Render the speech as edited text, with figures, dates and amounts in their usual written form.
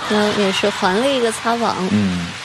也是还了一个擦网。 嗯。